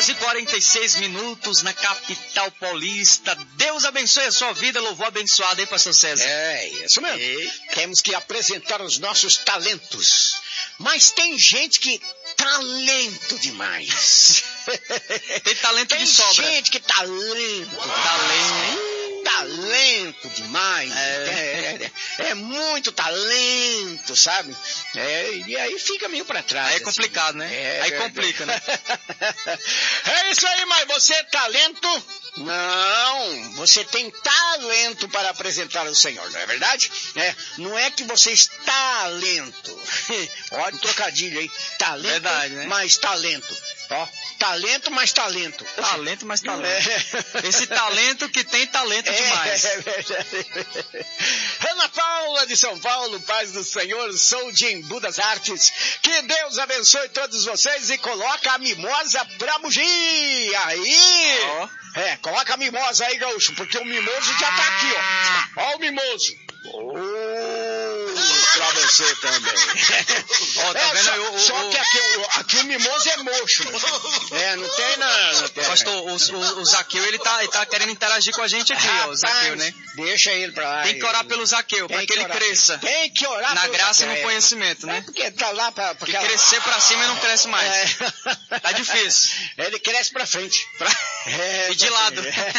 2h46 na capital paulista. Deus abençoe a sua vida, louvor abençoado, hein, pastor César? É, isso mesmo. Temos que apresentar os nossos talentos. Mas tem gente que talento demais. Tem talento de sobra. Tem gente que talento demais. É muito talento, sabe? E aí fica meio pra trás. Aí é complicado, assim, né? Aí complica, né? É isso aí, mas você é talento? Não, você tem talento para apresentar o Senhor, não é verdade? Não é que você está lento. Olha o trocadilho aí. Talento, verdade, né? mais talento. Ó, talento mais talento. Talento mais talento. Esse talento que tem talento demais. É verdade. Ana Paula de São Paulo, paz do Senhor, sou de Embu das Artes. Que Deus abençoe todos vocês e coloca a mimosa pra mugir. Aí! Coloca a mimosa aí, gaúcho, porque o mimoso já tá aqui, ó. Ó o mimoso. Pra você também. Tá vendo? Só que aqui o mimoso é mocho. Não tem nada. Pastor, o Zaqueu, ele tá querendo interagir com a gente aqui, ó, o Zaqueu, né? Deixa ele pra lá. Tem que orar pelo Zaqueu, pra que ele cresça. Tem que orar na graça e no conhecimento, né? Porque tá lá porque crescer pra cima e não cresce mais. Tá difícil. Ele cresce pra frente. E de lado.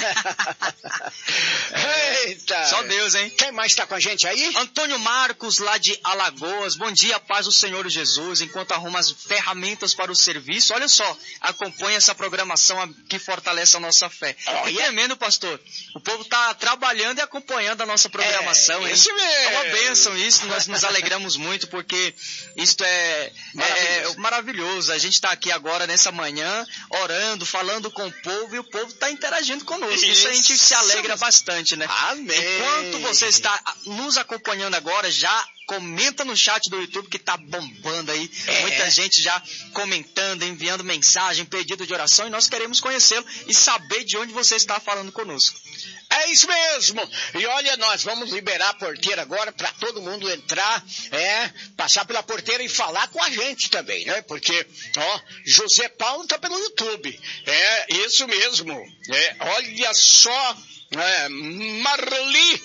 Eita. Só Deus, hein? Quem mais tá com a gente aí? Antônio Marcos, lá de Alagoas. Bom dia, paz do Senhor Jesus. Enquanto arruma as ferramentas para o serviço, olha só, acompanha essa programação que fortalece a nossa fé. E tremendo, pastor. O povo tá trabalhando e acompanhando a nossa programação. Isso mesmo. É uma bênção isso, nós nos alegramos muito, porque isto é maravilhoso. A gente tá aqui agora, nessa manhã, orando, falando com o povo, e o povo tá interagindo conosco. Isso a gente se alegra bastante, né? Amém. Enquanto você está nos acompanhando agora, já comenta no chat do YouTube que tá bombando aí. Muita gente já comentando, enviando mensagem, pedido de oração, e nós queremos conhecê-lo e saber de onde você está falando conosco. É isso mesmo. E olha, nós vamos liberar a porteira agora para todo mundo entrar, passar pela porteira e falar com a gente também, né? Porque, José Paulo tá pelo YouTube. Isso mesmo. Olha só, Marli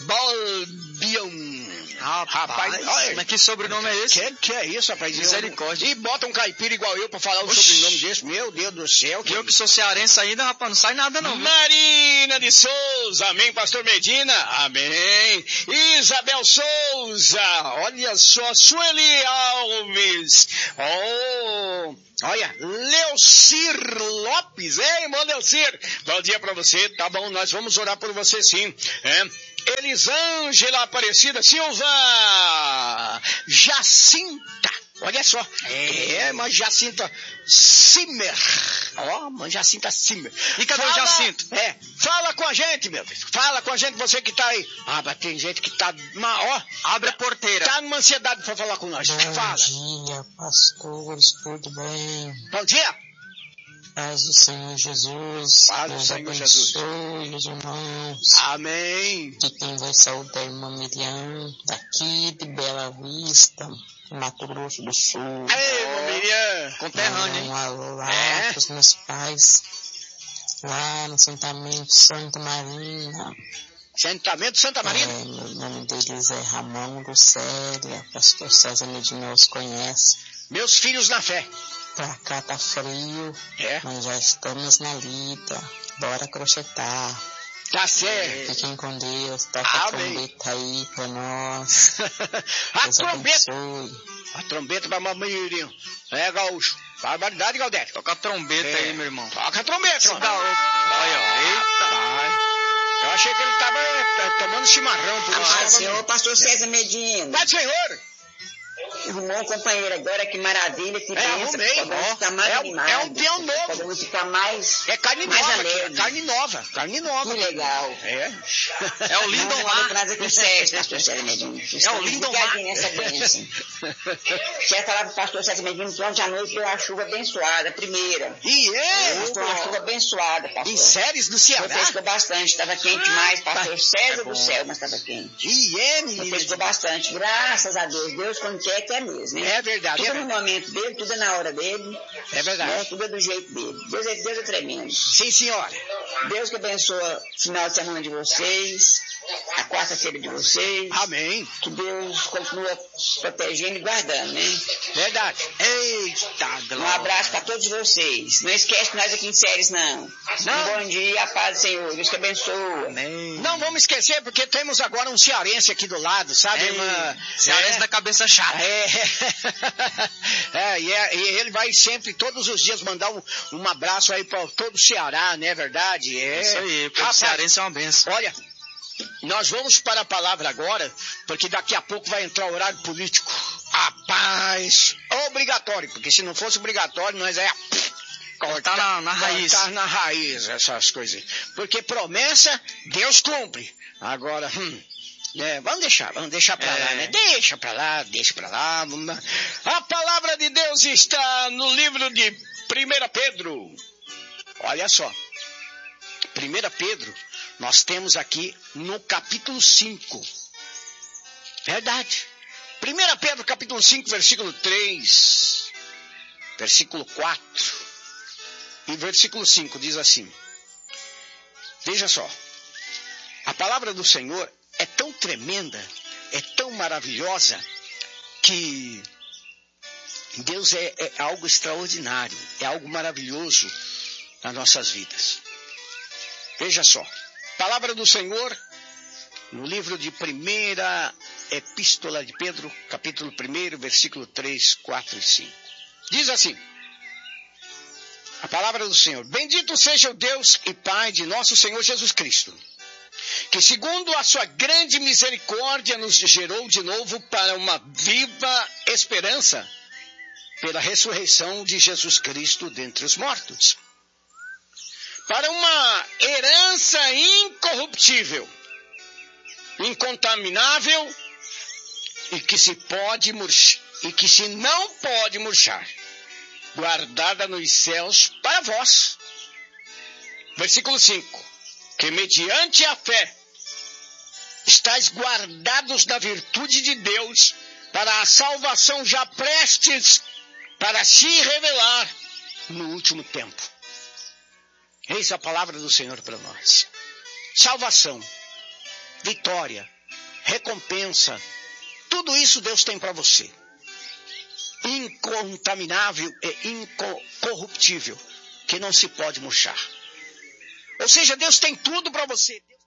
Balbion. Rapaz, mas que sobrenome é esse? Que é isso, rapaz? Misericórdia. E bota um caipira igual eu pra falar um sobrenome desse. Meu Deus do céu. Eu que sou cearense ainda, rapaz, não sai nada não. Marina de Souza, amém, pastor Medina, amém. Isabel Souza, olha só, Sueli Alves, olha, Leocir Lopes, irmão Leocir, bom dia pra você, tá bom, nós vamos orar por você sim, Elisângela Aparecida Silva, Jacinta, olha só, mas Jacinta Simmer, mas Jacinta Simmer. E cadê o Jacinto? Fala com a gente, meu Deus, fala com a gente, você que tá aí. Mas tem gente que tá, abre a porteira. Tá numa ansiedade pra falar com nós. Fala. Bom dia, pastores, tudo bem? Bom dia. Paz do Senhor Jesus. Paz do Senhor Jesus. Os irmãos. Amém. De quem vai saudar a irmã Miriam, daqui de Bela Vista, Mato Grosso do Sul. Ei, irmã Miriam. Conterrânea, hein? Um alô lá pros meus pais, lá no assentamento Santa Marina. Assentamento Santa Marina? O nome deles é Ramon do Célia, pastor César Medina os conhece. Meus filhos na fé. Pra cá tá frio, mas já estamos na lida, bora crochetar. Tá certo. Fiquem com Deus, toca a trombeta aí pra nós. A trombeta pra mamãe Miriam. Gaúcho. Barbaridade, Galdete. Toca a trombeta aí, meu irmão. Toca a trombeta. Olha, eita. Eu achei que ele tava tomando chimarrão. Por isso Senhor, pastor César Medina. Pai do Senhor. Arrumou um companheiro agora, que maravilha, que bênção. Arrumei. Ficar mais animado. É um peão novo. Podemos ficar mais. É carne mais nova. alegre. Carne nova. Que legal. É o Lindomar. Com César, pastor César Medina. É o Lindomar. Nessa bênção. Quer falar pro pastor César Medina que ontem à noite deu uma chuva abençoada, a primeira. Foi uma chuva abençoada, pastor. Em Séries do Ceará? Refrescou bastante, estava quente demais, pastor César do céu, mas estava quente. Menina? Refrescou bastante, graças a Deus. Deus quando quer mesmo, né? É verdade. Tudo no momento dele, tudo é na hora dele. É verdade. Né? Tudo é do jeito dele. Deus é tremendo. Sim, senhora. Deus que abençoa o final de semana de vocês, a quarta-feira de vocês. Amém. Que Deus continua protegendo e guardando, né? Verdade. Eita, Um glória. abraço para todos vocês. Não esquece nós aqui em Séries, não. Um bom dia, a paz do Senhor. Deus te abençoa. Amém. Não vamos esquecer, porque temos agora um cearense aqui do lado, sabe, irmã? Cearense da cabeça chata. E ele vai sempre, todos os dias, mandar um abraço aí para todo o Ceará, não é verdade? Isso aí, porque o cearense é uma benção. Olha, nós vamos para a palavra agora, porque daqui a pouco vai entrar o horário político. Rapaz, obrigatório, porque se não fosse obrigatório, nós Cortar na raiz. Cortar na raiz, essas coisas. Porque promessa, Deus cumpre. Agora, vamos deixar pra lá, né? Deixa pra lá. A palavra de Deus está no livro de 1 Pedro. Olha só. 1 Pedro, nós temos aqui no capítulo 5. Verdade. 1 Pedro, capítulo 5, versículo 3, versículo 4 e versículo 5 diz assim. Veja só. A palavra do Senhor é tão tremenda, é tão maravilhosa, que Deus é algo extraordinário, é algo maravilhoso nas nossas vidas. Veja só, palavra do Senhor, no livro de 1ª Epístola de Pedro, capítulo 1, versículo 3, 4 e 5. Diz assim, a palavra do Senhor: Bendito seja o Deus e Pai de nosso Senhor Jesus Cristo, que segundo a sua grande misericórdia nos gerou de novo para uma viva esperança, pela ressurreição de Jesus Cristo dentre os mortos, para uma herança incorruptível, incontaminável e que se não pode murchar, guardada nos céus para vós. Versículo 5. Que mediante a fé estáis guardados na virtude de Deus para a salvação já prestes para se revelar no último tempo. Eis a palavra do Senhor para nós. Salvação, vitória, recompensa, tudo isso Deus tem para você. Incontaminável e incorruptível, que não se pode murchar. Ou seja, Deus tem tudo para você.